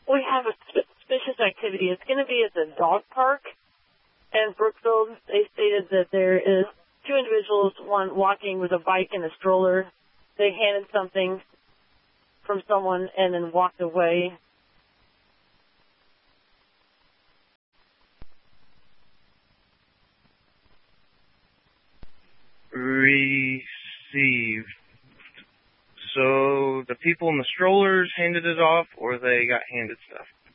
We have a suspicious activity. It's going to be at the dog park in Brookfield. They stated that there is two individuals, one walking with a bike and a stroller. They handed something from someone and then walked away. Received. So the people in the strollers handed it off, or they got handed stuff?